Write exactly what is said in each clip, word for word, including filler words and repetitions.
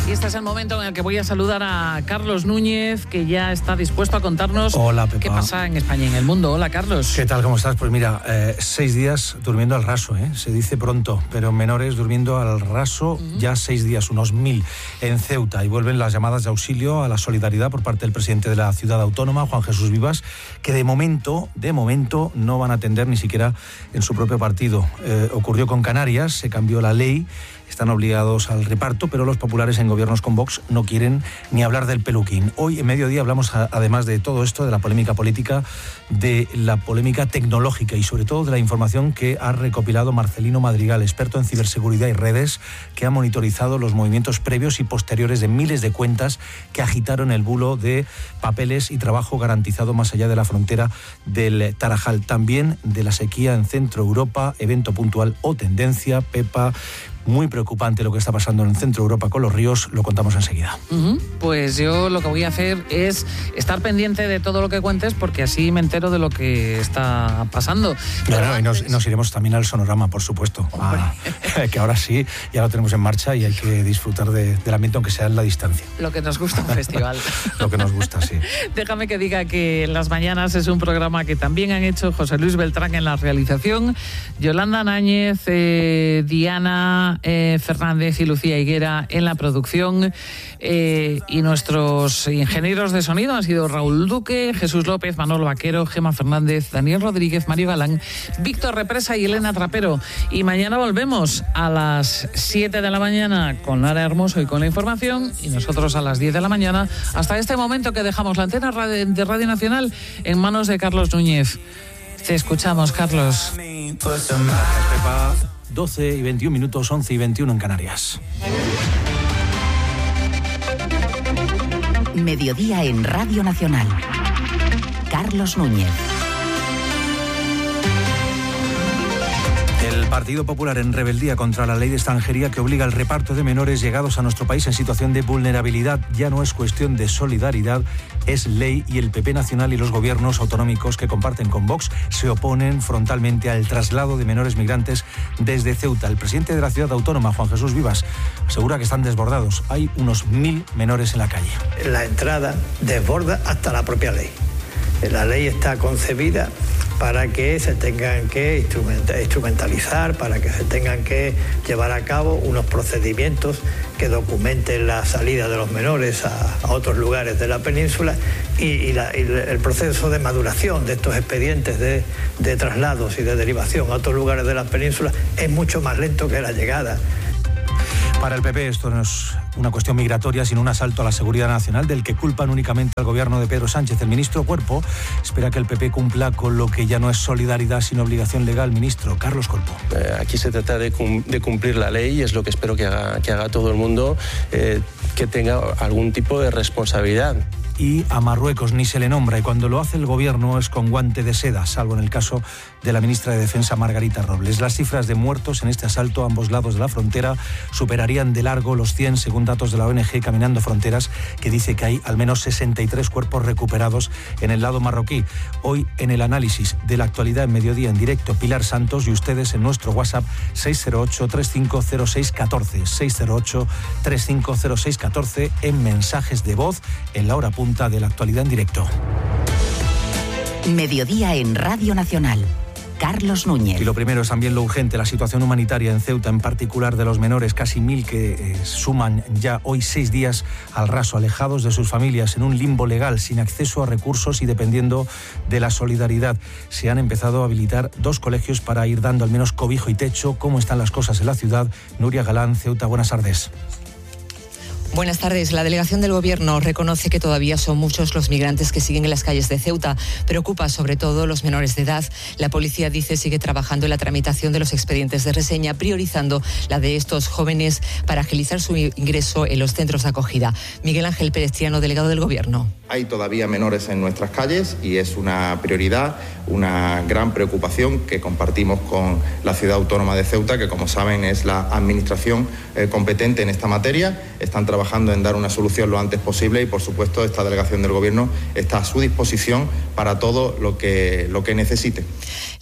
Y este es el momento en el que voy a saludar a Carlos Núñez, que ya está dispuesto a contarnos Hola, Pepa. qué pasa en España y en el mundo. Hola, Carlos. ¿Qué tal? ¿Cómo estás? Pues mira, eh, seis días durmiendo al raso, ¿eh? Se dice pronto, pero menores durmiendo al raso uh-huh. ya seis días, unos mil en Ceuta. Y vuelven las llamadas de auxilio a la solidaridad por parte del presidente de la ciudad autónoma, Juan Jesús Vivas, que de momento, de momento, no van a atender ni siquiera en su propio partido. Eh, ocurrió con Canarias, se cambió la ley. Están obligados al reparto, pero los populares en gobiernos con Vox no quieren ni hablar del peluquín. Hoy, en mediodía, hablamos, a, además de todo esto, de la polémica política, de la polémica tecnológica y, sobre todo, de la información que ha recopilado Marcelino Madrigal, experto en ciberseguridad y redes, que ha monitorizado los movimientos previos y posteriores de miles de cuentas que agitaron el bulo de papeles y trabajo garantizado más allá de la frontera del Tarajal. También de la sequía en Centro Europa, evento puntual o tendencia. Pepa, muy preocupante lo que está pasando en Centro Europa con los ríos, lo contamos enseguida. Uh-huh. Pues yo lo que voy a hacer es estar pendiente de todo lo que cuentes, porque así me entero de lo que está pasando. Claro, antes... y nos, nos iremos también al sonorama, por supuesto, a, que ahora sí, ya lo tenemos en marcha y hay que disfrutar de, del ambiente, aunque sea en la distancia. Lo que nos gusta un festival. Lo que nos gusta, sí. Déjame que diga que Las Mañanas es un programa que también han hecho José Luis Beltrán en la realización, Yolanda Náñez, eh, Diana Eh, Fernández y Lucía Higuera en la producción, eh, y nuestros ingenieros de sonido han sido Raúl Duque, Jesús López, Manolo Vaquero, Gema Fernández, Daniel Rodríguez, Mario Galán, Víctor Represa y Elena Trapero. Y mañana volvemos a las siete de la mañana con Lara Hermoso y con la información, y nosotros a las diez de la mañana, hasta este momento que dejamos la antena de Radio Nacional en manos de Carlos Núñez. Te escuchamos, Carlos. doce y veintiún minutos, once y veintiuno en Canarias. Mediodía en Radio Nacional. Carlos Núñez. El Partido Popular en rebeldía contra la ley de extranjería que obliga al reparto de menores llegados a nuestro país en situación de vulnerabilidad. Ya no es cuestión de solidaridad, es ley, y el P P nacional y los gobiernos autonómicos que comparten con Vox se oponen frontalmente al traslado de menores migrantes desde Ceuta. El presidente de la ciudad autónoma, Juan Jesús Vivas, asegura que están desbordados. Hay unos mil menores en la calle. La entrada desborda hasta la propia ley. La ley está concebida para que se tengan que instrumentalizar, para que se tengan que llevar a cabo unos procedimientos que documenten la salida de los menores a, a otros lugares de la península, y, y, la, y el proceso de maduración de estos expedientes de, de traslados y de derivación a otros lugares de la península es mucho más lento que la llegada. Para el P P esto no es una cuestión migratoria, sino un asalto a la seguridad nacional del que culpan únicamente al gobierno de Pedro Sánchez. El ministro Cuerpo espera que el P P cumpla con lo que ya no es solidaridad sino obligación legal. Ministro Carlos Cuerpo. Eh, aquí se trata de, cum- de cumplir la ley, y es lo que espero que haga, que haga todo el mundo, eh, que tenga algún tipo de responsabilidad. Y a Marruecos ni se le nombra, y cuando lo hace el gobierno es con guante de seda, salvo en el caso de la ministra de Defensa Margarita Robles. Las cifras de muertos en este asalto a ambos lados de la frontera superarían de largo los cien, según datos de la O N G Caminando Fronteras, que dice que hay al menos sesenta y tres cuerpos recuperados en el lado marroquí. Hoy, en el análisis de la actualidad en Mediodía en directo, Pilar Santos, y ustedes en nuestro WhatsApp seis cero ocho, tres cinco cero seis uno cuatro, seis cero ocho, tres cinco cero seis uno cuatro, en mensajes de voz en la hora punta de la actualidad en directo. Mediodía en Radio Nacional. Carlos Núñez. Y lo primero es también lo urgente, la situación humanitaria en Ceuta, en particular de los menores, casi mil que eh, suman ya hoy seis días al raso, alejados de sus familias, en un limbo legal, sin acceso a recursos y dependiendo de la solidaridad. Se han empezado a habilitar dos colegios para ir dando al menos cobijo y techo. ¿Cómo están las cosas en la ciudad? Nuria Galán, Ceuta, buenas tardes. Buenas tardes. La delegación del Gobierno reconoce que todavía son muchos los migrantes que siguen en las calles de Ceuta. Preocupa sobre todo los menores de edad. La policía dice sigue trabajando en la tramitación de los expedientes de reseña, priorizando la de estos jóvenes para agilizar su ingreso en los centros de acogida. Miguel Ángel Perestiano, delegado del Gobierno. Hay todavía menores en nuestras calles y es una prioridad, una gran preocupación que compartimos con la ciudad autónoma de Ceuta, que como saben es la administración eh, competente en esta materia. Están trabajando en dar una solución lo antes posible y por supuesto esta delegación del Gobierno está a su disposición para todo lo que, lo que necesite.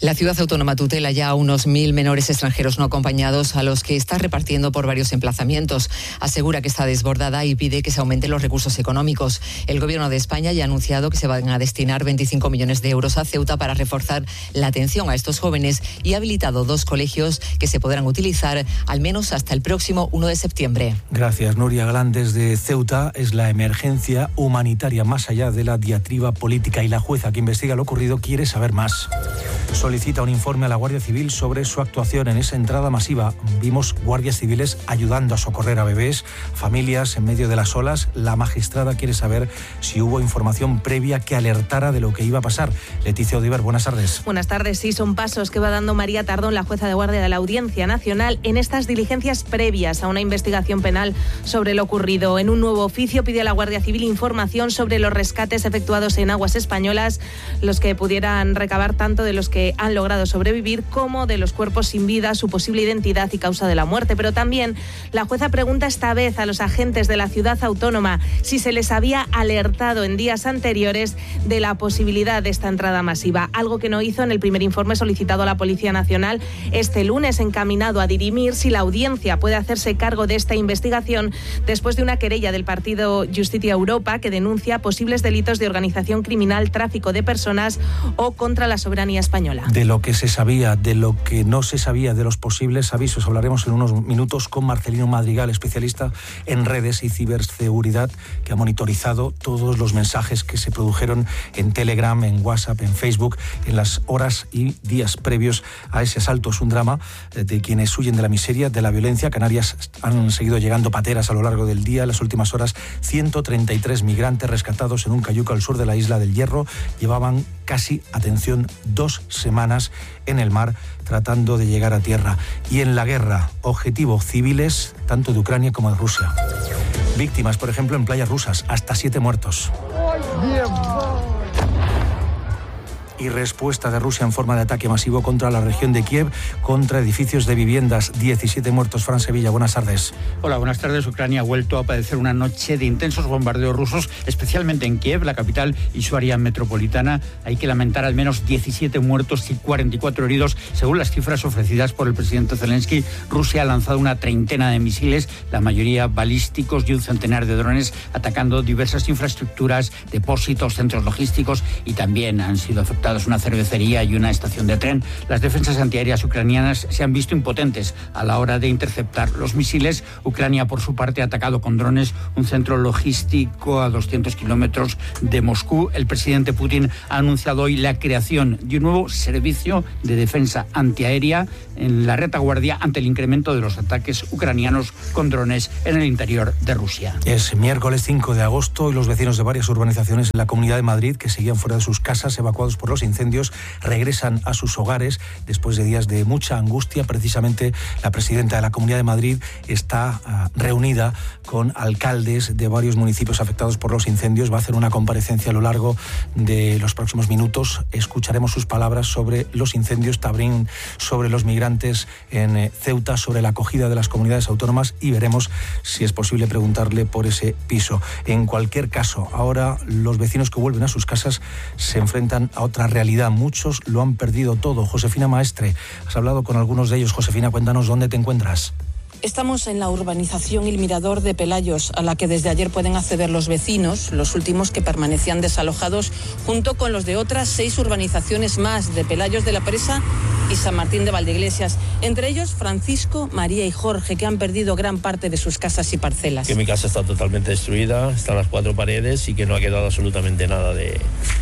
La ciudad autónoma tutela ya a unos mil menores extranjeros no acompañados a los que está repartiendo por varios emplazamientos. Asegura que está desbordada y pide que se aumenten los recursos económicos. El Gobierno de España ya ha anunciado que se van a destinar veinticinco millones de euros a Ceuta para reforzar la atención a estos jóvenes y ha habilitado dos colegios que se podrán utilizar al menos hasta el próximo uno de septiembre. Gracias, Nuria Galán. Desde Ceuta es la emergencia humanitaria más allá de la diatriba política y la jueza que investiga lo ocurrido quiere saber más. Solicita un informe a la Guardia Civil sobre su actuación en esa entrada masiva. Vimos guardias civiles ayudando a socorrer a bebés, familias en medio de las olas. La magistrada quiere saber si hubo información previa que alertara de lo que iba a pasar. Leticia Odiver, buenas tardes. Buenas tardes. Sí, son pasos que va dando María Tardón, la jueza de guardia de la Audiencia Nacional, en estas diligencias previas a una investigación penal sobre lo ocurrido. En un nuevo oficio pide a la Guardia Civil información sobre los rescates efectuados en aguas españolas, los que pudieran recabar tanto de los que han logrado sobrevivir como de los cuerpos sin vida, su posible identidad y causa de la muerte. Pero también la jueza pregunta esta vez a los agentes de la ciudad autónoma si se les había alertado en días anteriores de la posibilidad de esta entrada masiva, algo que no hizo en el primer informe solicitado a la Policía Nacional este lunes, encaminado a dirimir si la audiencia puede hacerse cargo de esta investigación después de una querella del partido Justicia Europa que denuncia posibles delitos de organización criminal, tráfico de personas o contra la soberanía española. De lo que se sabía, de lo que no se sabía, de los posibles avisos, hablaremos en unos minutos con Marcelino Madrigal, especialista en redes y ciberseguridad, que ha monitorizado todos los mensajes que se produjeron en Telegram, en WhatsApp, en Facebook, en las horas y días previos a ese asalto. Es un drama de quienes huyen de la miseria, de la violencia. Canarias han seguido llegando pateras a lo largo del día. En las últimas horas, ciento treinta y tres migrantes rescatados en un cayuco al sur de la isla del Hierro. Llevaban casi, atención, dos semanas en el mar tratando de llegar a tierra. Y en la guerra, objetivo civiles tanto de Ucrania como de Rusia. Víctimas, por ejemplo, en playas rusas, hasta siete muertos. Y respuesta de Rusia en forma de ataque masivo contra la región de Kiev, contra edificios de viviendas. diecisiete muertos. Fran Sevilla, buenas tardes. Hola, buenas tardes. Ucrania ha vuelto a padecer una noche de intensos bombardeos rusos, especialmente en Kiev, la capital y su área metropolitana. Hay que lamentar al menos diecisiete muertos y cuarenta y cuatro heridos, según las cifras ofrecidas por el presidente Zelensky. Rusia ha lanzado una treintena de misiles, la mayoría balísticos, y un centenar de drones, atacando diversas infraestructuras, depósitos, centros logísticos, y también han sido afectados una cervecería y una estación de tren. Las defensas antiaéreas ucranianas se han visto impotentes a la hora de interceptar los misiles. Ucrania, por su parte, ha atacado con drones un centro logístico a doscientos kilómetros de Moscú. El presidente Putin ha anunciado hoy la creación de un nuevo servicio de defensa antiaérea en la retaguardia ante el incremento de los ataques ucranianos con drones en el interior de Rusia. Es miércoles cinco de agosto y los vecinos de varias urbanizaciones en la Comunidad de Madrid que seguían fuera de sus casas evacuados por los incendios regresan a sus hogares después de días de mucha angustia. Precisamente la presidenta de la Comunidad de Madrid está uh, reunida con alcaldes de varios municipios afectados por los incendios. Va a hacer una comparecencia a lo largo de los próximos minutos. Escucharemos sus palabras sobre los incendios, también sobre los migrantes en eh, Ceuta, sobre la acogida de las comunidades autónomas, y veremos si es posible preguntarle por ese piso. En cualquier caso, ahora los vecinos que vuelven a sus casas se enfrentan a otra realidad. Muchos lo han perdido todo. Josefina Maestre, has hablado con algunos de ellos. Josefina, cuéntanos dónde te encuentras. Estamos en la urbanización El Mirador de Pelayos, a la que desde ayer pueden acceder los vecinos, los últimos que permanecían desalojados, junto con los de otras seis urbanizaciones más de Pelayos de la Presa y San Martín de Valdeiglesias. Entre ellos, Francisco, María y Jorge, que han perdido gran parte de sus casas y parcelas. Que mi casa está totalmente destruida, están las cuatro paredes y que no ha quedado absolutamente nada de,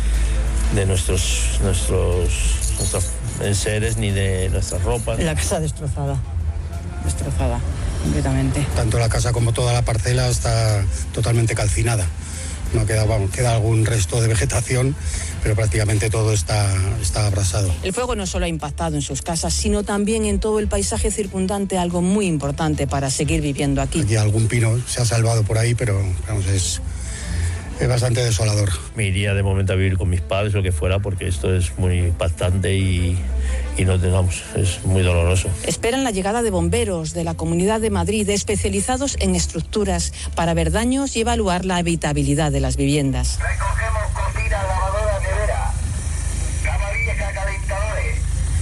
de nuestros, nuestros, nuestros enseres ni de nuestras ropas. La casa destrozada. destrozada completamente. Tanto la casa como toda la parcela está totalmente calcinada. No queda, vamos, queda algún resto de vegetación, pero prácticamente todo está, está abrasado. El fuego no solo ha impactado en sus casas, sino también en todo el paisaje circundante, algo muy importante para seguir viviendo aquí. Aquí algún pino se ha salvado por ahí, pero vamos, es... es bastante desolador. Me iría de momento a vivir con mis padres o lo que fuera, porque esto es muy impactante y, y no tengamos, es muy doloroso. Esperan la llegada de bomberos de la Comunidad de Madrid especializados en estructuras para ver daños y evaluar la habitabilidad de las viviendas. Recogemos cocina, lavadora, nevera, cama vieja, calentadores,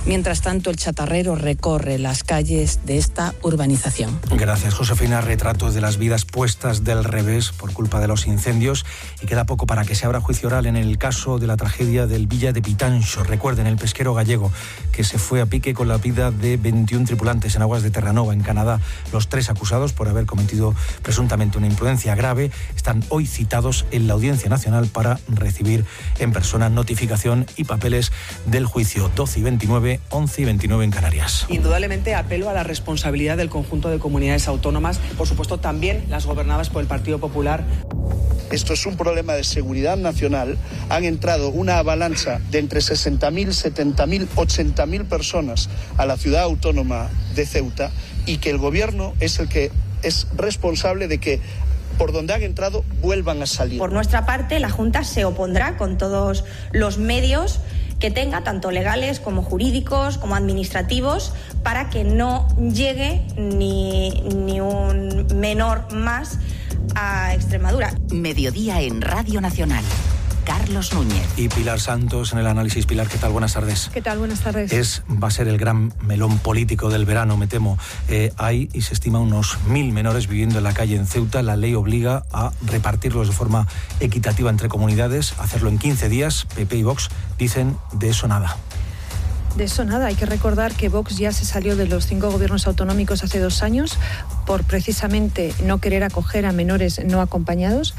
Mientras tanto, el chatarrero recorre las calles de esta urbanización. Gracias, Josefina. Retratos de las vidas puestas del revés por culpa de los incendios, y queda poco para que se abra juicio oral en el caso de la tragedia del Villa de Pitancho. Recuerden, el pesquero gallego que se fue a pique con la vida de veintiún tripulantes en aguas de Terranova, en Canadá. Los tres acusados por haber cometido presuntamente una imprudencia grave están hoy citados en la Audiencia Nacional para recibir en persona notificación y papeles del juicio. Doce y veintinueve, once y veintinueve en Canarias. Indudablemente apelo a la responsabilidad del conjunto de comunidades autónomas, por supuesto también las gobernadas por el Partido Popular. Esto es un problema de seguridad nacional. Han entrado una avalancha de entre sesenta mil, setenta mil, ochenta mil personas a la ciudad autónoma de Ceuta, y que el gobierno es el que es responsable de que por donde han entrado vuelvan a salir. Por nuestra parte, la Junta se opondrá con todos los medios que tenga, tanto legales como jurídicos, como administrativos, para que no llegue ni, ni un menor más a Extremadura. Mediodía en Radio Nacional. Carlos Núñez. Y Pilar Santos en el análisis. Pilar, ¿qué tal? Buenas tardes. ¿Qué tal? Buenas tardes. Es, va a ser el gran melón político del verano, me temo. Eh, hay, y se estima, unos mil menores viviendo en la calle en Ceuta. La ley obliga a repartirlos de forma equitativa entre comunidades, hacerlo en quince días. P P y Vox dicen de eso nada. De eso nada, hay que recordar que Vox ya se salió de los cinco gobiernos autonómicos hace dos años por precisamente no querer acoger a menores no acompañados,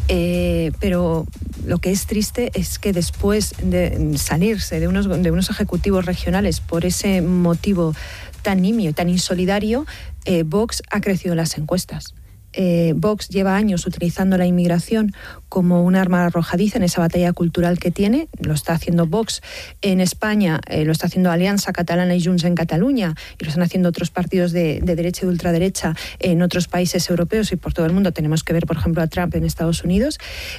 eh, pero lo que es triste es que después de salirse de unos, de unos ejecutivos regionales por ese motivo tan nimio, tan insolidario, eh, Vox ha crecido en las encuestas. Eh, Vox lleva años utilizando la inmigración como un arma arrojadiza en esa batalla cultural que tiene. Lo está haciendo Vox en España, eh, lo está haciendo Alianza Catalana y Junts en Cataluña, y lo están haciendo otros partidos de, de derecha y de ultraderecha en otros países europeos y por todo el mundo. Tenemos que ver, por ejemplo, a Trump en Estados Unidos.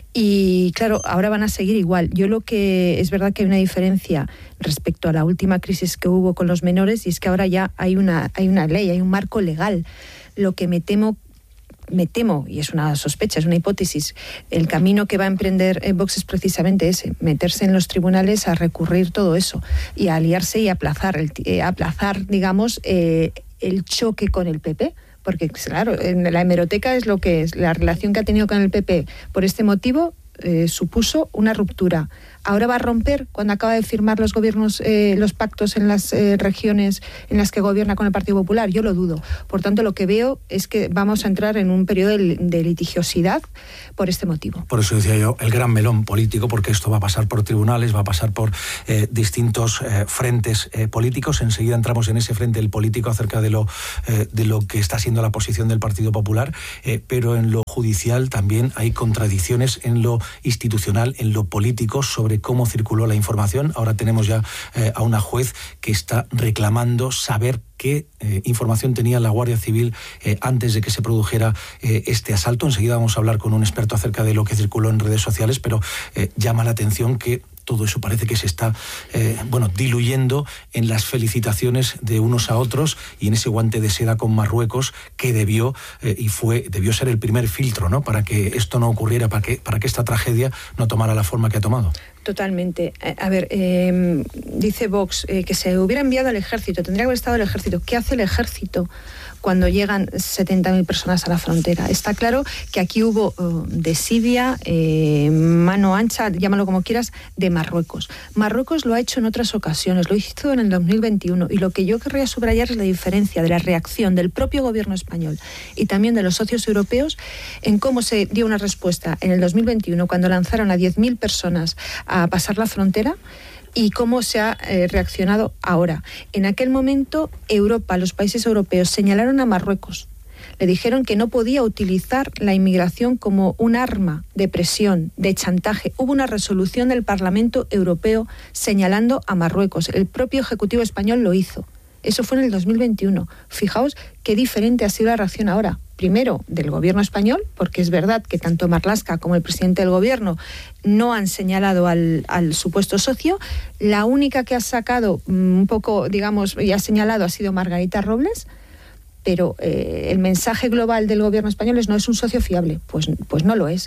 Y claro, ahora van a seguir igual. Yo lo que es verdad que hay una diferencia respecto a la última crisis que hubo con los menores, y es que ahora ya hay una, hay una ley, hay un marco legal. Lo que me temo Me temo, y es una sospecha, es una hipótesis, el camino que va a emprender Vox es precisamente ese, meterse en los tribunales a recurrir todo eso y a aliarse y aplazar, el, eh, aplazar digamos, eh, el choque con el P P. Porque, claro, en la hemeroteca es lo que es. La relación que ha tenido con el P P por este motivo eh, supuso una ruptura. Ahora va a romper cuando acaba de firmar los gobiernos, eh, los pactos en las eh, regiones en las que gobierna con el Partido Popular. Yo lo dudo. Por tanto, lo que veo es que vamos a entrar en un periodo de, de litigiosidad por este motivo. Por eso decía yo, el gran melón político, porque esto va a pasar por tribunales, va a pasar por eh, distintos eh, frentes eh, políticos. Enseguida entramos en ese frente el político acerca de lo, eh, de lo que está siendo la posición del Partido Popular, eh, pero en lo judicial también hay contradicciones en lo institucional, en lo político, sobre cómo circuló la información. Ahora tenemos ya eh, a una juez que está reclamando saber qué eh, información tenía la Guardia Civil eh, antes de que se produjera eh, este asalto. Enseguida vamos a hablar con un experto acerca de lo que circuló en redes sociales, pero eh, llama la atención que todo eso parece que se está eh, bueno, diluyendo en las felicitaciones de unos a otros y en ese guante de seda con Marruecos que debió eh, y fue debió ser el primer filtro, ¿no?, para que esto no ocurriera, para que, para que esta tragedia no tomara la forma que ha tomado. Totalmente. A ver, eh, dice Vox eh, que se hubiera enviado al ejército, tendría que haber estado el ejército. ¿Qué hace el ejército cuando llegan setenta mil personas a la frontera? Está claro que aquí hubo uh, desidia, eh, mano ancha, llámalo como quieras, de Marruecos. Marruecos lo ha hecho en otras ocasiones, lo hizo en el dos mil veintiuno, y lo que yo querría subrayar es la diferencia de la reacción del propio gobierno español y también de los socios europeos en cómo se dio una respuesta en el dos mil veintiuno cuando lanzaron a diez mil personas a pasar la frontera, y cómo se ha eh, reaccionado ahora. En aquel momento, Europa, los países europeos, señalaron a Marruecos. Le dijeron que no podía utilizar la inmigración como un arma de presión, de chantaje. Hubo una resolución del Parlamento Europeo señalando a Marruecos. El propio Ejecutivo español lo hizo. Eso fue en el dos mil veintiuno. Fijaos qué diferente ha sido la reacción ahora. Primero, del gobierno español, porque es verdad que tanto Marlaska como el presidente del gobierno no han señalado al, al supuesto socio. La única que ha sacado un poco, digamos, y ha señalado ha sido Margarita Robles, pero eh, el mensaje global del gobierno español es: no es un socio fiable. Pues, pues no lo es.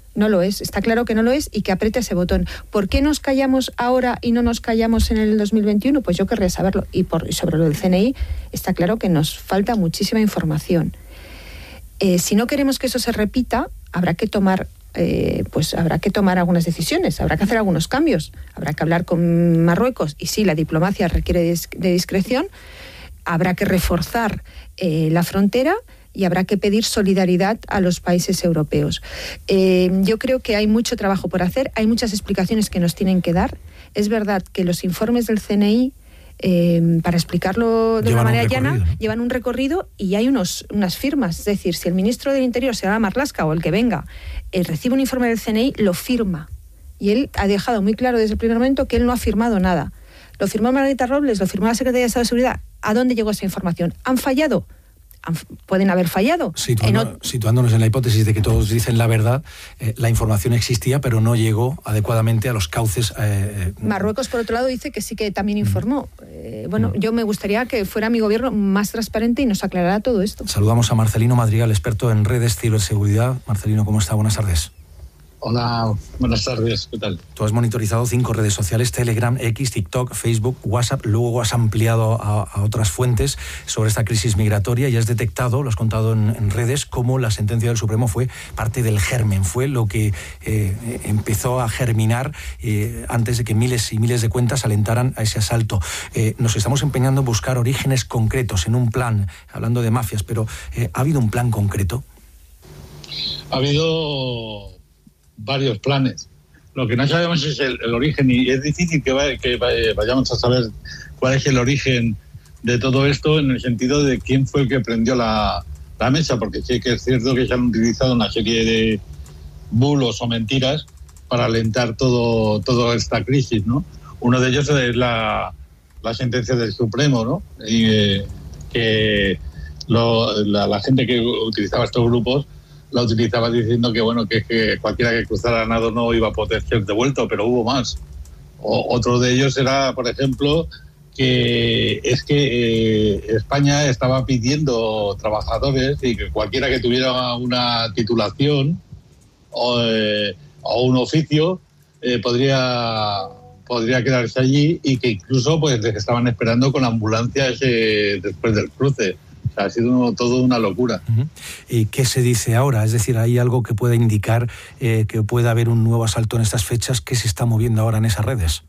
No lo es, está claro que no lo es y que apriete ese botón. ¿Por qué nos callamos ahora y no nos callamos en el dos mil veintiuno? Pues yo querría saberlo. Y, por, y sobre lo del C N I, está claro que nos falta muchísima información. Eh, si no queremos que eso se repita, habrá que tomar eh, pues habrá que tomar algunas decisiones, habrá que hacer algunos cambios, habrá que hablar con Marruecos y sí, la diplomacia requiere de discreción, habrá que reforzar eh, la frontera y habrá que pedir solidaridad a los países europeos. Eh, yo creo que hay mucho trabajo por hacer, hay muchas explicaciones que nos tienen que dar. Es verdad que los informes del C N I, eh, para explicarlo de llevan una manera un llana, ¿no? llevan un recorrido y hay unos, unas firmas. Es decir, si el ministro del Interior, se llama Marlaska o el que venga, eh, recibe un informe del C N I, lo firma. Y él ha dejado muy claro desde el primer momento que él no ha firmado nada. Lo firmó Margarita Robles, lo firmó la Secretaría de Estado de Seguridad. ¿A dónde llegó esa información? ¿Han fallado? Pueden haber fallado. Situando, en... Situándonos en la hipótesis de que todos dicen la verdad, eh, la información existía, pero no llegó adecuadamente a los cauces. Eh, Marruecos, por otro lado, dice que sí que también informó. Eh, bueno, yo me gustaría que fuera mi gobierno más transparente y nos aclarara todo esto. Saludamos a Marcelino Madrigal, experto en redes, ciberseguridad. Marcelino, ¿cómo está? Buenas tardes. Hola, buenas tardes, ¿qué tal? Tú has monitorizado cinco redes sociales, Telegram, X, TikTok, Facebook, WhatsApp, luego has ampliado a, a otras fuentes sobre esta crisis migratoria y has detectado, lo has contado en, en redes, cómo la sentencia del Supremo fue parte del germen, fue lo que eh, empezó a germinar eh, antes de que miles y miles de cuentas alentaran a ese asalto. Eh, nos estamos empeñando en buscar orígenes concretos en un plan, hablando de mafias, pero eh, ¿ha habido un plan concreto? Ha habido varios planes. Lo que no sabemos es el, el origen y es difícil que, va, que vayamos a saber cuál es el origen de todo esto en el sentido de quién fue el que prendió la, la mesa, porque sí que es cierto que se han utilizado una serie de bulos o mentiras para alentar todo toda esta crisis, ¿no? Uno de ellos es la, la sentencia del Supremo, ¿no? Y, eh, que lo, la, la gente que utilizaba estos grupos la utilizaba diciendo que bueno que, que cualquiera que cruzara nado no iba a poder ser devuelto, pero hubo más. O, otro de ellos era, por ejemplo, que es que eh, España estaba pidiendo trabajadores y que cualquiera que tuviera una titulación o, eh, o un oficio eh, podría podría quedarse allí y que incluso pues les estaban esperando con ambulancias eh, después del cruce. O sea, ha sido todo una locura. Uh-huh. ¿Y qué se dice ahora? Es decir, ¿hay algo que pueda indicar eh, que pueda haber un nuevo asalto en estas fechas? ¿Qué se está moviendo ahora en esas redes?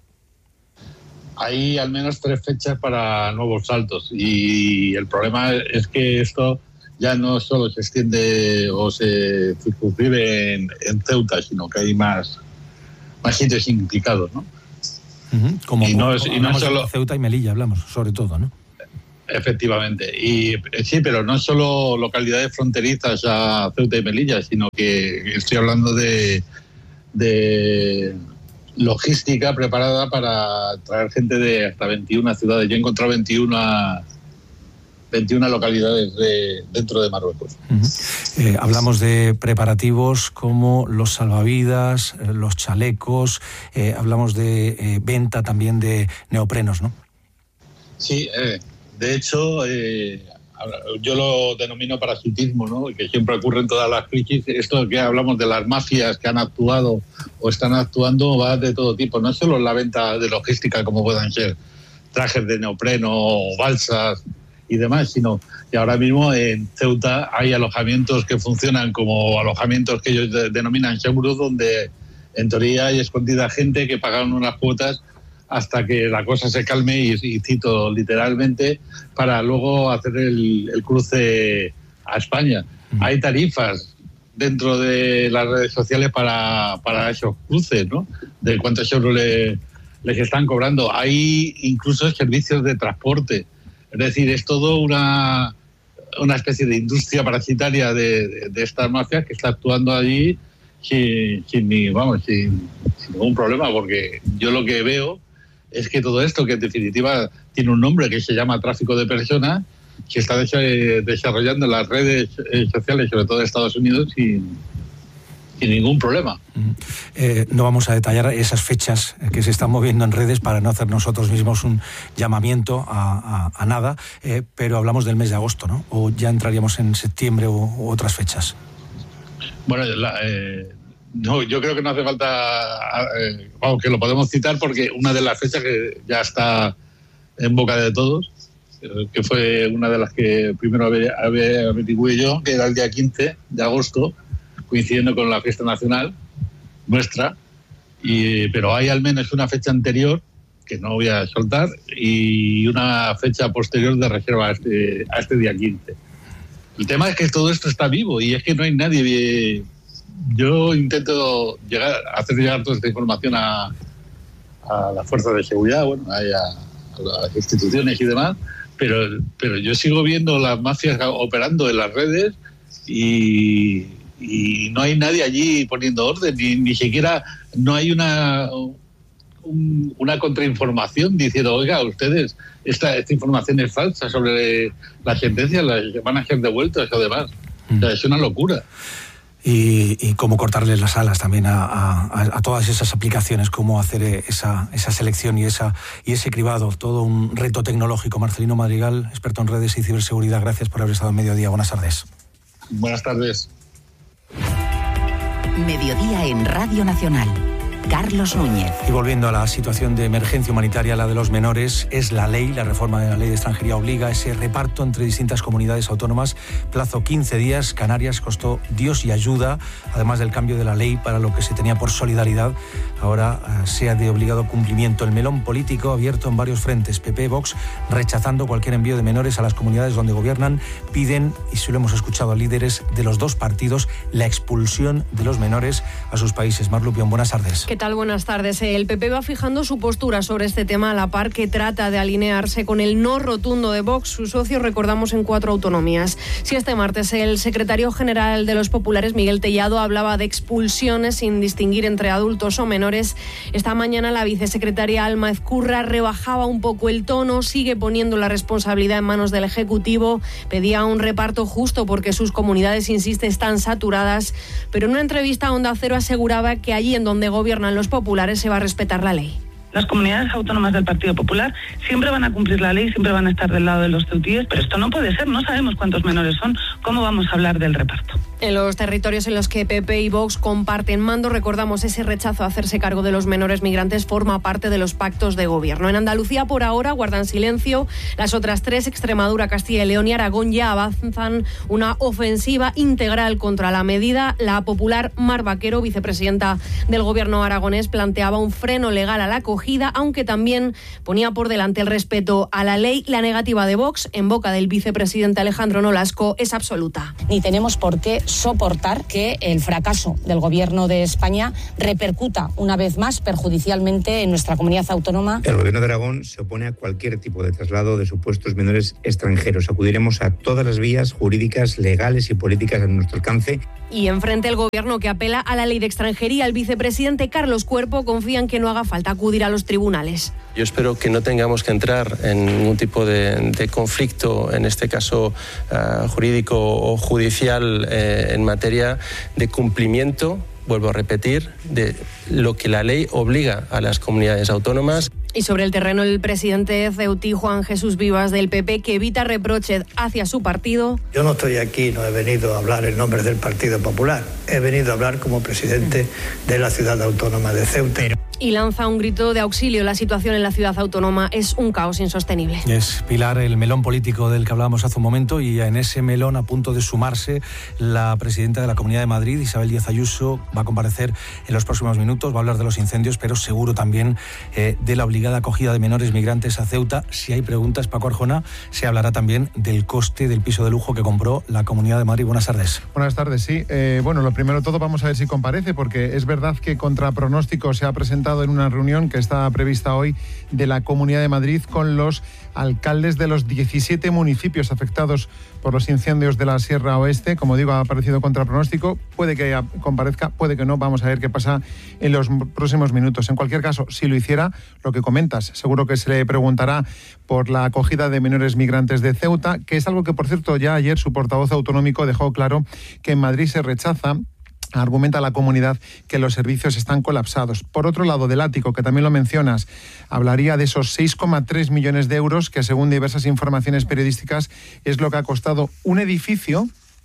Hay al menos tres fechas para nuevos saltos y el problema es que esto ya no solo se extiende o se circunscribe en, en Ceuta, sino que hay más, más sitios implicados, ¿no? Uh-huh. Como, y no, es, como y no solo Ceuta y Melilla hablamos, sobre todo, ¿no? Efectivamente, y sí, pero no solo localidades fronterizas a Ceuta y Melilla, sino que estoy hablando de, de logística preparada para traer gente de hasta veintiuna ciudades. Yo he encontrado veintiuna, veintiuna localidades de, dentro de Marruecos. Uh-huh. Eh, hablamos de preparativos como los salvavidas, eh, los chalecos, eh, hablamos de eh, venta también de neoprenos, ¿no? Sí, eh, de hecho, eh, yo lo denomino parasitismo, ¿no? Que siempre ocurre en todas las crisis. Esto que hablamos de las mafias que han actuado o están actuando va de todo tipo. No es solo la venta de logística, como puedan ser trajes de neopreno o balsas y demás, sino que ahora mismo en Ceuta hay alojamientos que funcionan como alojamientos que ellos de, denominan seguros, donde en teoría hay escondida gente que pagan unas cuotas hasta que la cosa se calme y, y cito literalmente, para luego hacer el, el cruce a España. Mm. Hay tarifas dentro de las redes sociales para, para esos cruces, ¿no? De cuántos euros le, les están cobrando. Hay incluso servicios de transporte. Es decir, es todo una, una especie de industria parasitaria de, de, de estas mafias que está actuando allí sin, sin, vamos, sin, sin ningún problema, porque yo lo que veo es que todo esto, que en definitiva tiene un nombre que se llama tráfico de personas, se está desarrollando en las redes sociales, sobre todo de Estados Unidos, sin, sin ningún problema. Eh, no vamos a detallar esas fechas que se están moviendo en redes para no hacer nosotros mismos un llamamiento a, a, a nada, eh, pero hablamos del mes de agosto, ¿no? O ya entraríamos en septiembre u, u otras fechas. Bueno, la, eh, no, yo creo que no hace falta, eh, vamos, que lo podemos citar porque una de las fechas que ya está en boca de todos, eh, que fue una de las que primero averigüé yo, que era el día quince de agosto, coincidiendo con la fiesta nacional nuestra, y, pero hay al menos una fecha anterior que no voy a soltar y una fecha posterior de reserva a este, a este día quince. El tema es que todo esto está vivo y es que no hay nadie. Yo intento llegar, hacer llegar toda esta información a, a las fuerzas de seguridad, bueno, a, a las instituciones y demás, pero, pero yo sigo viendo las mafias operando en las redes y, y no hay nadie allí poniendo orden, ni, ni siquiera no hay una... Un, una contrainformación diciendo, oiga, ustedes, esta, esta información es falsa sobre las sentencias, las van a ser devueltas o demás. Mm. O sea, es una locura. Y, y cómo cortarles las alas también a, a, a todas esas aplicaciones, cómo hacer esa, esa selección y, esa, y ese cribado, todo un reto tecnológico. Marcelino Madrigal, experto en redes y ciberseguridad, gracias por haber estado en Mediodía. Buenas tardes. Buenas tardes. Mediodía en Radio Nacional. Carlos Núñez. Y volviendo a la situación de emergencia humanitaria, la de los menores, es la ley, la reforma de la ley de extranjería obliga a ese reparto entre distintas comunidades autónomas, plazo quince días, Canarias costó Dios y ayuda, además del cambio de la ley para lo que se tenía por solidaridad, ahora uh, sea de obligado cumplimiento. El melón político abierto en varios frentes, P P, Vox, rechazando cualquier envío de menores a las comunidades donde gobiernan, piden, y si lo hemos escuchado a líderes de los dos partidos, la expulsión de los menores a sus países. Mar Lupión, buenas tardes. ¿Qué tal? Buenas tardes. El P P va fijando su postura sobre este tema a la par que trata de alinearse con el no rotundo de Vox, su socio, recordamos, en cuatro autonomías. Si este martes el secretario general de los populares, Miguel Tellado, hablaba de expulsiones sin distinguir entre adultos o menores, esta mañana la vicesecretaria Alma Ezcurra rebajaba un poco el tono, sigue poniendo la responsabilidad en manos del Ejecutivo, pedía un reparto justo porque sus comunidades, insiste, están saturadas, pero en una entrevista a Onda Cero aseguraba que allí en donde gobiernan los populares se va a respetar la ley. Las comunidades autónomas del Partido Popular siempre van a cumplir la ley, siempre van a estar del lado de los ceutíes, pero esto no puede ser, no sabemos cuántos menores son, ¿cómo vamos a hablar del reparto? En los territorios en los que P P y Vox comparten mando, recordamos, ese rechazo a hacerse cargo de los menores migrantes forma parte de los pactos de gobierno. En Andalucía, por ahora, guardan silencio. Las otras tres, Extremadura, Castilla y León y Aragón, ya avanzan una ofensiva integral contra la medida. La popular Mar Vaquero, vicepresidenta del gobierno aragonés, planteaba un freno legal a la acogida, aunque también ponía por delante el respeto a la ley. La negativa de Vox, en boca del vicepresidente Alejandro Nolasco, es absoluta. Ni tenemos por qué soportar que el fracaso del gobierno de España repercuta una vez más perjudicialmente en nuestra comunidad autónoma. El gobierno de Aragón se opone a cualquier tipo de traslado de supuestos menores extranjeros. Acudiremos a todas las vías jurídicas, legales y políticas a nuestro alcance. Y enfrente el gobierno, que apela a la ley de extranjería, el vicepresidente Carlos Cuerpo confía en que no haga falta acudir a los tribunales. Yo espero que no tengamos que entrar en ningún tipo de, de conflicto, en este caso uh, jurídico o judicial, eh, en materia de cumplimiento, vuelvo a repetir, de lo que la ley obliga a las comunidades autónomas. Y sobre el terreno, el presidente ceutí, Juan Jesús Vivas, del P P, que evita reproches hacia su partido. Yo no estoy aquí, no he venido a hablar en nombre del Partido Popular, he venido a hablar como presidente de la ciudad autónoma de Ceuta. Y lanza un grito de auxilio. La situación en la ciudad autónoma es un caos insostenible. Es, Pilar, el melón político del que hablábamos hace un momento, y en ese melón, a punto de sumarse, la presidenta de la Comunidad de Madrid, Isabel Díaz Ayuso, va a comparecer en los próximos minutos, va a hablar de los incendios, pero seguro también eh, de la obligada acogida de menores migrantes a Ceuta. Si hay preguntas, Paco Arjona, se hablará también del coste del piso de lujo que compró la Comunidad de Madrid. Buenas tardes. Buenas tardes, sí. Eh, bueno, lo primero de todo, vamos a ver si comparece, porque es verdad que contra pronóstico se ha presentado en una reunión que está prevista hoy de la Comunidad de Madrid con los alcaldes de los diecisiete municipios afectados por los incendios de la Sierra Oeste. Como digo, ha aparecido contra pronóstico. Puede que comparezca, puede que no. Vamos a ver qué pasa en los próximos minutos. En cualquier caso, si lo hiciera, lo que comentas, seguro que se le preguntará por la acogida de menores migrantes de Ceuta, que es algo que, por cierto, ya ayer su portavoz autonómico dejó claro que en Madrid se rechaza. Argumenta la comunidad que los servicios están colapsados. Por otro lado, del ático, que también lo mencionas, hablaría de esos seis coma tres millones de euros que, según diversas informaciones periodísticas, es lo que ha costado un edificio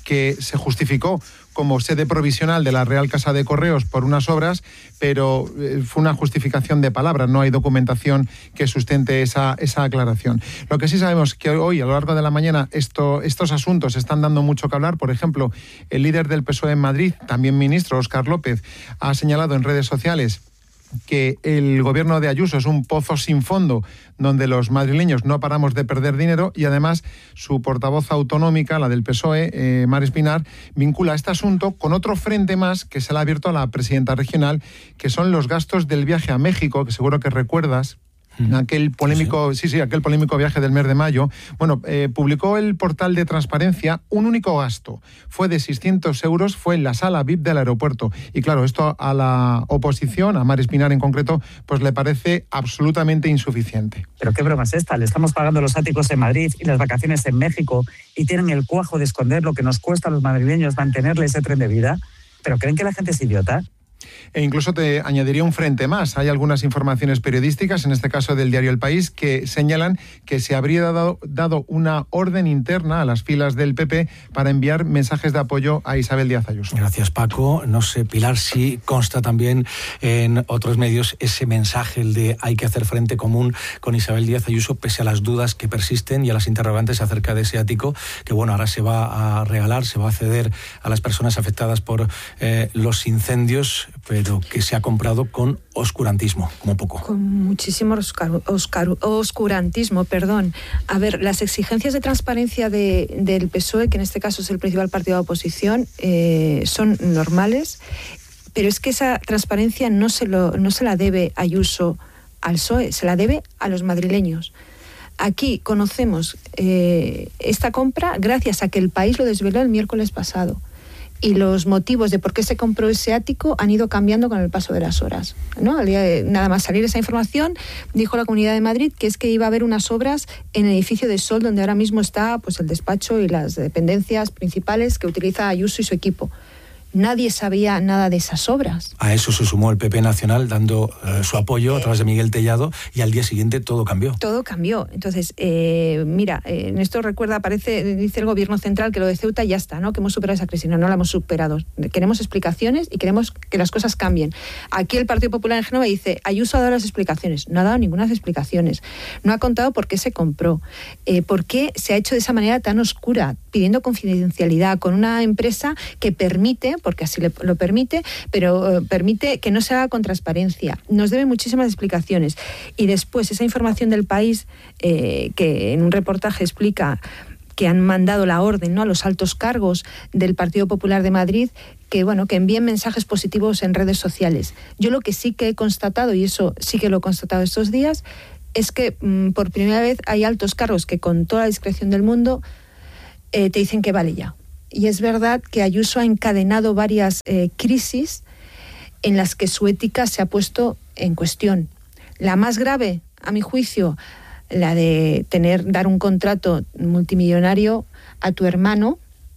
que se justificó como sede provisional de la Real Casa de Correos por unas obras, pero fue una justificación de palabras, no hay documentación que sustente esa, esa aclaración. Lo que sí sabemos es que hoy, a lo largo de la mañana, esto, estos asuntos están dando mucho que hablar. Por ejemplo, el líder del P S O E en Madrid, también ministro, Óscar López, ha señalado en redes sociales que el gobierno de Ayuso es un pozo sin fondo donde los madrileños no paramos de perder dinero, y además su portavoz autonómica, la del P S O E, eh, Mar Espinar, vincula este asunto con otro frente más que se le ha abierto a la presidenta regional, que son los gastos del viaje a México, que seguro que recuerdas. Aquel polémico, sí, sí, aquel polémico viaje del mes de mayo. Bueno, eh, publicó el portal de Transparencia un único gasto. Fue de seiscientos euros, fue en la sala V I P del aeropuerto. Y claro, esto a la oposición, a Mar Espinar en concreto, pues le parece absolutamente insuficiente. Pero qué broma es esta, le estamos pagando los áticos en Madrid y las vacaciones en México, y tienen el cuajo de esconder lo que nos cuesta a los madrileños mantenerle ese tren de vida. ¿Pero creen que la gente es idiota? E incluso te añadiría un frente más. Hay algunas informaciones periodísticas, en este caso del diario El País, que señalan que se habría dado, dado una orden interna a las filas del P P para enviar mensajes de apoyo a Isabel Díaz Ayuso. Gracias, Paco. No sé, Pilar, si consta también en otros medios ese mensaje, el de hay que hacer frente común con Isabel Díaz Ayuso, pese a las dudas que persisten y a las interrogantes acerca de ese ático, que bueno, ahora se va a regalar, se va a ceder a las personas afectadas por eh, los incendios, pero que se ha comprado con oscurantismo, como poco. Con muchísimo oscar, oscar, oscurantismo, perdón. A ver, las exigencias de transparencia de, del P S O E, que en este caso es el principal partido de oposición, eh, son normales, pero es que esa transparencia no se, lo, no se la debe Ayuso al P S O E, se la debe a los madrileños. Aquí conocemos eh, esta compra gracias a que El País lo desveló el miércoles pasado. Y los motivos de por qué se compró ese ático han ido cambiando con el paso de las horas, ¿no? Al día de, nada más salir esa información, dijo la Comunidad de Madrid que es que iba a haber unas obras en el edificio de Sol, donde ahora mismo está pues el despacho y las dependencias principales que utiliza Ayuso y su equipo. Nadie sabía nada de esas obras. A eso se sumó el P P nacional dando eh, su apoyo a través de Miguel Tellado, y al día siguiente todo cambió. Todo cambió. Entonces, eh, mira, eh, en esto recuerda, aparece, dice el gobierno central que lo de Ceuta ya está, ¿no? Que hemos superado esa crisis. No, no la hemos superado. Queremos explicaciones y queremos que las cosas cambien. Aquí el Partido Popular en Génova dice, Ayuso ha dado las explicaciones. No ha dado ninguna explicaciones. No ha contado por qué se compró, eh, por qué se ha hecho de esa manera tan oscura, pidiendo confidencialidad con una empresa que permite, porque así le, lo permite, pero uh, permite que no se haga con transparencia. Nos debe muchísimas explicaciones. Y después, esa información del País, eh, que en un reportaje explica que han mandado la orden, ¿no?, a los altos cargos del Partido Popular de Madrid, que bueno, que envíen mensajes positivos en redes sociales. Yo lo que sí que he constatado, y eso sí que lo he constatado estos días, es que mmm, por primera vez hay altos cargos que con toda la discreción del mundo eh, te dicen que vale ya. Y es verdad que Ayuso ha encadenado varias eh, crisis en las que su ética se ha puesto en cuestión. La más grave, a mi juicio, la de tener dar un contrato multimillonario a tu hermano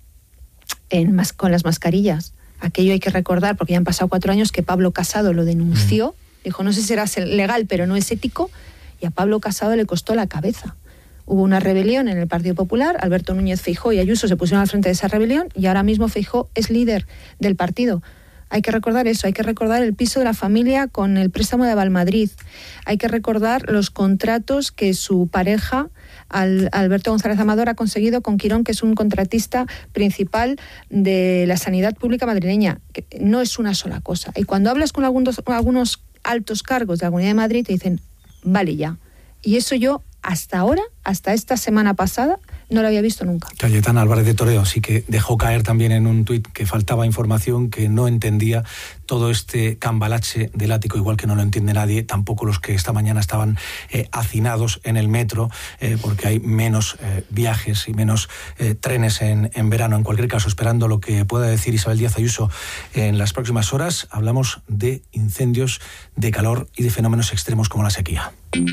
en, mas, con las mascarillas. Aquello hay que recordar, porque ya han pasado cuatro años que Pablo Casado lo denunció. Dijo, no sé si será legal, pero no es ético. Y a Pablo Casado le costó la cabeza. Hubo una rebelión en el Partido Popular, Alberto Núñez Feijóo y Ayuso se pusieron al frente de esa rebelión, y ahora mismo Feijóo es líder del partido. Hay que recordar eso, hay que recordar el piso de la familia con el préstamo de Valmadrid, hay que recordar los contratos que su pareja, Alberto González Amador, ha conseguido con Quirón, que es un contratista principal de la sanidad pública madrileña. Que no es una sola cosa. Y cuando hablas con algunos, algunos altos cargos de la Comunidad de Madrid, te dicen, vale ya. Y eso yo, hasta ahora, hasta esta semana pasada, no lo había visto nunca. Cayetana Álvarez de Toledo sí que dejó caer también en un tuit que faltaba información, que no entendía todo este cambalache del ático, igual que no lo entiende nadie, tampoco los que esta mañana estaban eh, hacinados en el metro, eh, porque hay menos eh, viajes y menos eh, trenes en, en verano. En cualquier caso, esperando lo que pueda decir Isabel Díaz Ayuso en las próximas horas, hablamos de incendios, de calor y de fenómenos extremos como la sequía.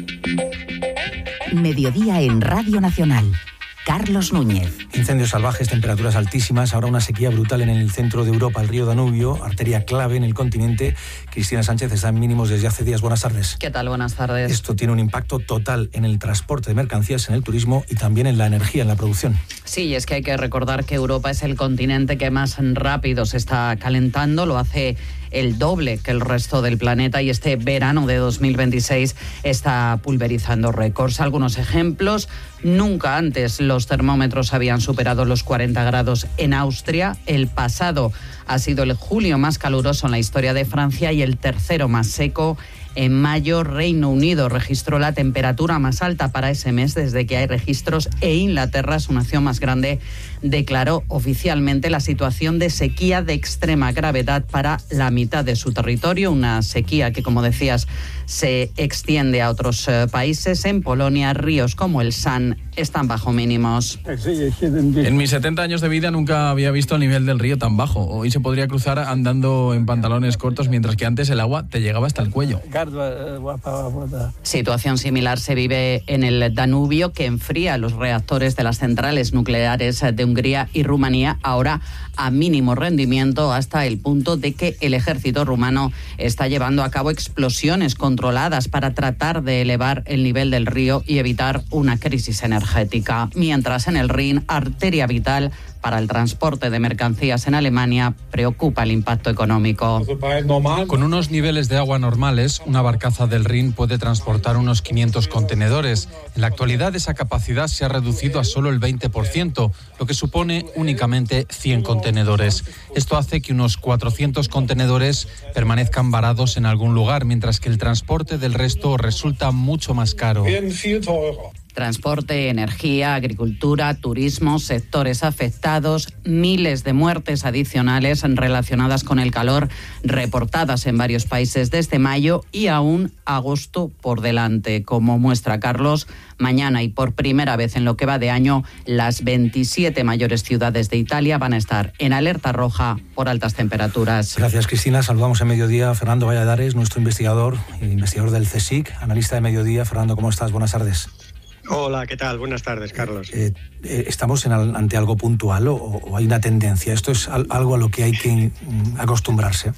Mediodía en Radio Nacional. Carlos Núñez. Incendios salvajes, temperaturas altísimas, ahora una sequía brutal en el centro de Europa, el río Danubio, arteria clave en el continente. Cristina Sánchez está en mínimos desde hace días. Buenas tardes. ¿Qué tal? Buenas tardes. Esto tiene un impacto total en el transporte de mercancías, en el turismo y también en la energía, en la producción. Sí, y es que hay que recordar que Europa es el continente que más rápido se está calentando, lo hace el doble que el resto del planeta y este verano de dos mil veintiséis está pulverizando récords. Algunos ejemplos: nunca antes los termómetros habían superado los cuarenta grados en Austria. El pasado ha sido el julio más caluroso en la historia de Francia y el tercero más seco. En mayo, Reino Unido registró la temperatura más alta para ese mes desde que hay registros e Inglaterra, su nación más grande, declaró oficialmente la situación de sequía de extrema gravedad para la mitad de su territorio, una sequía que, como decías, se extiende a otros eh, países. En Polonia, ríos como el San están bajo mínimos. En mis setenta años de vida nunca había visto el nivel del río tan bajo. Hoy se podría cruzar andando en pantalones cortos, mientras que antes el agua te llegaba hasta el cuello. Situación similar se vive en el Danubio, que enfría los reactores de las centrales nucleares de Hungría y Rumanía, ahora a mínimo rendimiento, hasta el punto de que el ejército rumano está llevando a cabo explosiones controladas para tratar de elevar el nivel del río y evitar una crisis energética. Mientras en el Rin, arteria vital para el transporte de mercancías en Alemania, preocupa el impacto económico. Con unos niveles de agua normales, una barcaza del Rin puede transportar unos quinientos contenedores. En la actualidad, esa capacidad se ha reducido a solo el veinte por ciento, lo que supone únicamente cien contenedores. Esto hace que unos cuatrocientos contenedores permanezcan varados en algún lugar, mientras que el transporte del resto resulta mucho más caro. Transporte, energía, agricultura, turismo, sectores afectados, miles de muertes adicionales relacionadas con el calor reportadas en varios países desde mayo y aún agosto por delante. Como muestra Carlos, mañana y por primera vez en lo que va de año, las veintisiete mayores ciudades de Italia van a estar en alerta roja por altas temperaturas. Gracias, Cristina. Saludamos en Mediodía a Fernando Valladares, nuestro investigador, investigador del CSIC, analista de Mediodía. Fernando, ¿cómo estás? Buenas tardes. Hola, ¿qué tal? Buenas tardes, Carlos. Eh, eh, ¿Estamos en, ante algo puntual o, o hay una tendencia? ¿Esto es al, algo a lo que hay que mm, acostumbrarse?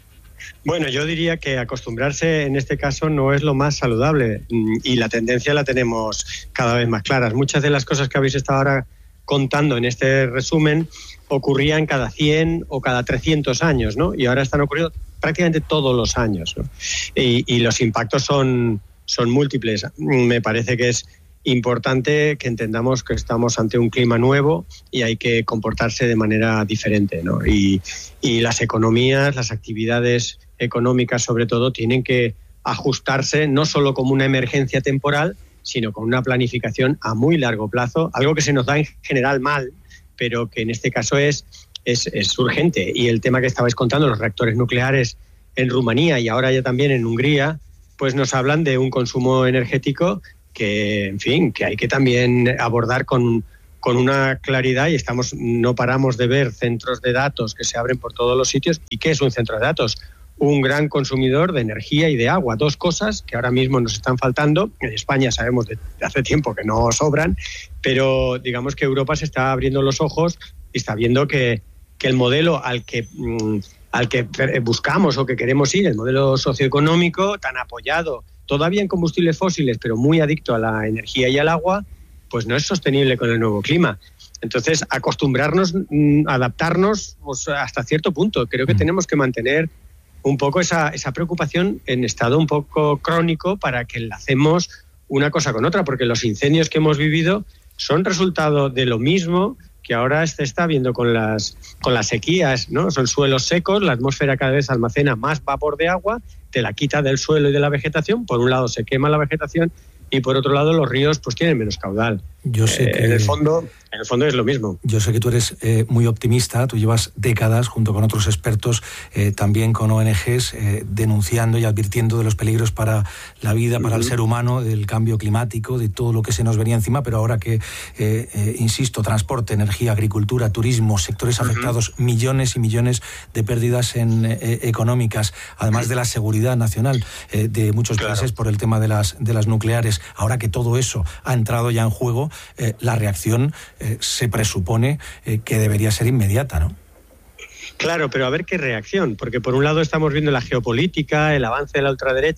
Bueno, yo diría que acostumbrarse en este caso no es lo más saludable y la tendencia la tenemos cada vez más claras. Muchas de las cosas que habéis estado ahora contando en este resumen ocurrían cada cien o cada trescientos años, ¿no? Y ahora están ocurriendo prácticamente todos los años, ¿no? Y, y los impactos son, son múltiples. Me parece que es importante que entendamos que estamos ante un clima nuevo y hay que comportarse de manera diferente, ¿no? Y, y las economías, las actividades económicas sobre todo, tienen que ajustarse no solo como una emergencia temporal, sino con una planificación a muy largo plazo, algo que se nos da en general mal, pero que en este caso es, es, es urgente. Y el tema que estabais contando, los reactores nucleares en Rumanía y ahora ya también en Hungría, pues nos hablan de un consumo energético que, en fin, que hay que también abordar con, con una claridad y estamos, no paramos de ver centros de datos que se abren por todos los sitios. ¿Y qué es un centro de datos? Un gran consumidor de energía y de agua, dos cosas que ahora mismo nos están faltando. En España sabemos de hace tiempo que no sobran, pero digamos que Europa se está abriendo los ojos y está viendo que, que el modelo al que... Mmm, al que buscamos o que queremos ir, el modelo socioeconómico tan apoyado todavía en combustibles fósiles, pero muy adicto a la energía y al agua, pues no es sostenible con el nuevo clima. Entonces, acostumbrarnos, adaptarnos pues, hasta cierto punto. Creo que tenemos que mantener un poco esa, esa preocupación en estado un poco crónico para que enlacemos una cosa con otra, porque los incendios que hemos vivido son resultado de lo mismo que ahora se está viendo con las, con las sequías, ¿no? Son suelos secos, la atmósfera cada vez almacena más vapor de agua, te la quita del suelo y de la vegetación. Por un lado se quema la vegetación y por otro lado los ríos pues tienen menos caudal. Yo sé eh, que... En el fondo... En el fondo es lo mismo. Yo sé que tú eres eh, muy optimista, tú llevas décadas junto con otros expertos, eh, también con O N Ges, eh, denunciando y advirtiendo de los peligros para la vida, para uh-huh. el ser humano, del cambio climático, de todo lo que se nos venía encima, pero ahora que, eh, eh, insisto, transporte, energía, agricultura, turismo, sectores uh-huh. afectados, millones y millones de pérdidas en, eh, económicas, además uh-huh. de la seguridad nacional eh, de muchos claro. países por el tema de las, de las nucleares. Ahora que todo eso ha entrado ya en juego, eh, la reacción Eh, se presupone eh, que debería ser inmediata, ¿no? Claro, pero a ver qué reacción, porque por un lado estamos viendo la geopolítica, el avance de la ultraderecha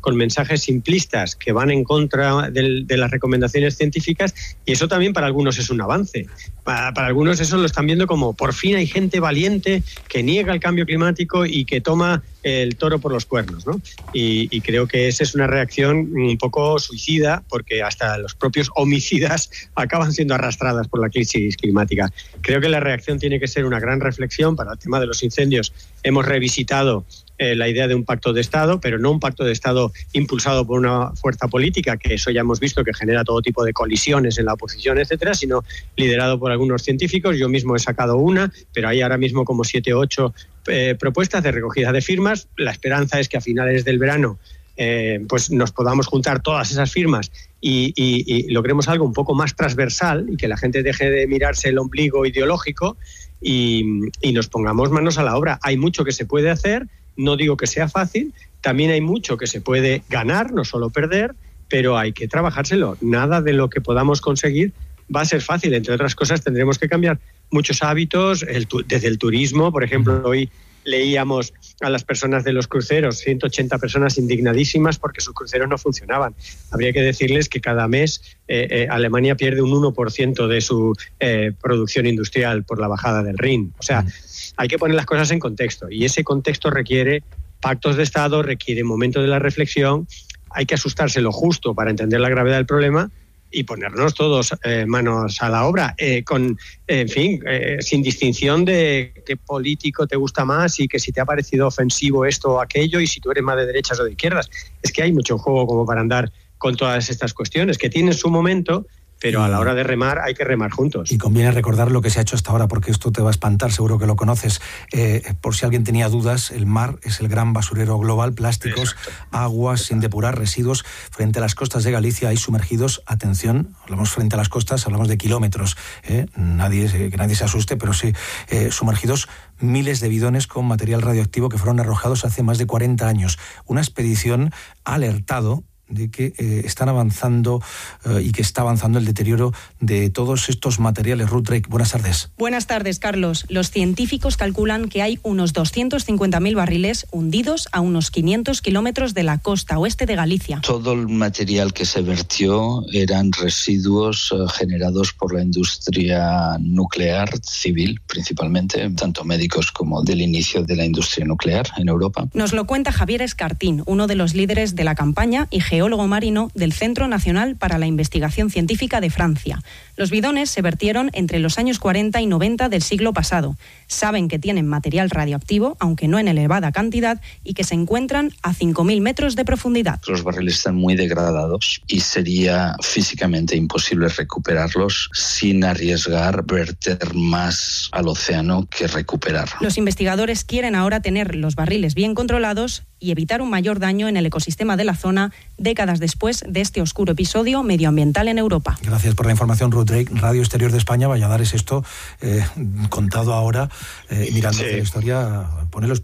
con mensajes simplistas que van en contra de, de las recomendaciones científicas, y eso también para algunos es un avance. Para, para algunos eso lo están viendo como por fin hay gente valiente que niega el cambio climático y que toma el toro por los cuernos, ¿no? Y, y creo que esa es una reacción un poco suicida, porque hasta los propios homicidas acaban siendo arrastradas por la crisis climática. Creo que la reacción tiene que ser una gran reflexión. Para el tema de los incendios hemos revisitado Eh, la idea de un pacto de Estado, pero no un pacto de Estado impulsado por una fuerza política, que eso ya hemos visto que genera todo tipo de colisiones en la oposición, etcétera, sino liderado por algunos científicos. Yo mismo he sacado una, pero hay ahora mismo como siete o ocho eh, propuestas de recogida de firmas. La esperanza es que a finales del verano eh, pues nos podamos juntar todas esas firmas y, y, y logremos algo un poco más transversal, y que la gente deje de mirarse el ombligo ideológico y, y nos pongamos manos a la obra. Hay mucho que se puede hacer. No digo que sea fácil, también hay mucho que se puede ganar, no solo perder, pero hay que trabajárselo. Nada de lo que podamos conseguir va a ser fácil. Entre otras cosas, tendremos que cambiar muchos hábitos, el, desde el turismo. Por ejemplo, hoy leíamos a las personas de los cruceros, ciento ochenta personas indignadísimas porque sus cruceros no funcionaban. Habría que decirles que cada mes eh, eh, Alemania pierde un uno por ciento de su eh, producción industrial por la bajada del Rin. O sea, hay que poner las cosas en contexto, y ese contexto requiere pactos de Estado, requiere momento de la reflexión. Hay que asustarse lo justo para entender la gravedad del problema y ponernos todos eh, manos a la obra, eh, con, eh, en fin, eh, sin distinción de qué político te gusta más y que si te ha parecido ofensivo esto o aquello y si tú eres más de derechas o de izquierdas. Es que hay mucho juego como para andar con todas estas cuestiones que tienen su momento, pero a la hora de remar hay que remar juntos. Y conviene recordar lo que se ha hecho hasta ahora, porque esto te va a espantar, seguro que lo conoces. Eh, por si alguien tenía dudas, el mar es el gran basurero global, plásticos, Exacto. aguas sin depurar, residuos. Frente a las costas de Galicia hay sumergidos, atención, hablamos frente a las costas, hablamos de kilómetros, ¿eh? nadie, que nadie se asuste, pero sí, eh, sumergidos miles de bidones con material radioactivo que fueron arrojados hace más de cuarenta años. Una expedición ha alertado de que eh, están avanzando eh, y que está avanzando el deterioro de todos estos materiales. Ruth Drake, buenas tardes. Buenas tardes, Carlos. Los científicos calculan que hay unos doscientos cincuenta mil barriles hundidos a unos quinientos kilómetros de la costa oeste de Galicia. Todo el material que se vertió eran residuos eh, generados por la industria nuclear civil, principalmente, tanto médicos como del inicio de la industria nuclear en Europa. Nos lo cuenta Javier Escartín, uno de los líderes de la campaña y geólogo marino del Centro Nacional para la Investigación Científica de Francia. Los bidones se vertieron entre los años cuarenta y noventa del siglo pasado. Saben que tienen material radioactivo, aunque no en elevada cantidad, y que se encuentran a cinco mil metros de profundidad. Los barriles están muy degradados y sería físicamente imposible recuperarlos sin arriesgar verter más al océano que recuperar. Los investigadores quieren ahora tener los barriles bien controlados y evitar un mayor daño en el ecosistema de la zona décadas después de este oscuro episodio medioambiental en Europa. Gracias por la información, Ruth Drake. Radio Exterior de España, Valladares, esto eh, contado ahora, eh, mirando sí. hacia la historia, pone los